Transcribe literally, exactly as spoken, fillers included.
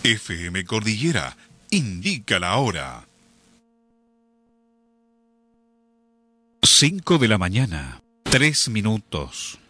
F M Cordillera indica la hora. cinco de la mañana, tres minutos.